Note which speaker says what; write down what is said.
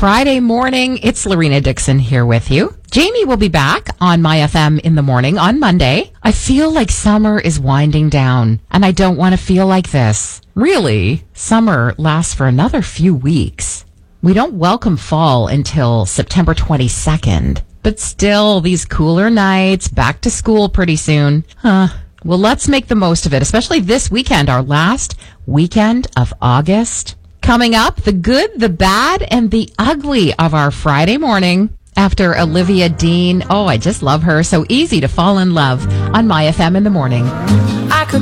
Speaker 1: Friday morning. It's Lorena Dixon here with you. Jamie will be back on My FM in the morning on Monday. I feel like summer is winding down, and I don't want to feel like this. Really, summer lasts for another few weeks. We don't welcome fall until September 22nd. But still, these cooler nights, back to school pretty soon. Well, let's make the most of it, especially this weekend, our last weekend of August. Coming up, the good, the bad, and the ugly of our Friday morning. After Olivia Dean, I just love her. So easy to fall in love on My FM in the morning.
Speaker 2: I could